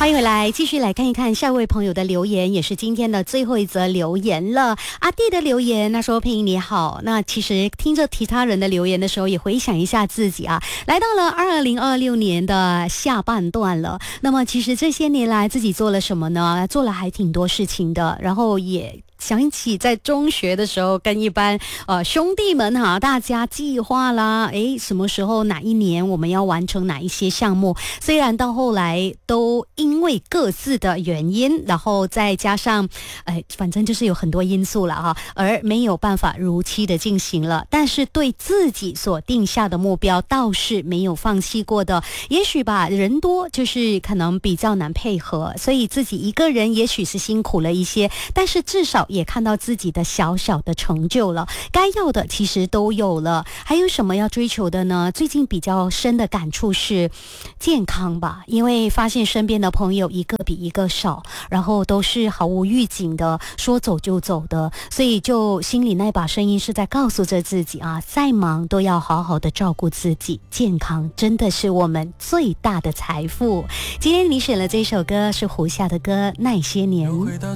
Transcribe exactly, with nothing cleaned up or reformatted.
欢迎回来，继续来看一看下一位朋友的留言，也是今天的最后一则留言了。阿弟的留言，他说：“佩莹你好。”那其实听着其他人的留言的时候，也回想一下自己啊，来到了二零二六年的下半段了。那么其实这些年来自己做了什么呢？做了还挺多事情的，然后也想起在中学的时候跟一般呃兄弟们哈，大家计划啦，诶，什么时候哪一年我们要完成哪一些项目，虽然到后来都因为各自的原因，然后再加上哎，反正就是有很多因素了哈，而没有办法如期的进行了，但是对自己所定下的目标倒是没有放弃过的。也许吧，人多就是可能比较难配合，所以自己一个人也许是辛苦了一些，但是至少也看到自己的小小的成就了，该要的其实都有了。还有什么要追求的呢？最近比较深的感触是健康吧，因为发现身边的朋友一个比一个少，然后都是毫无预警的说走就走的，所以就心里那把声音是在告诉着自己啊，再忙都要好好的照顾自己，健康真的是我们最大的财富。今天你选了这首歌是胡夏的歌《那些年》。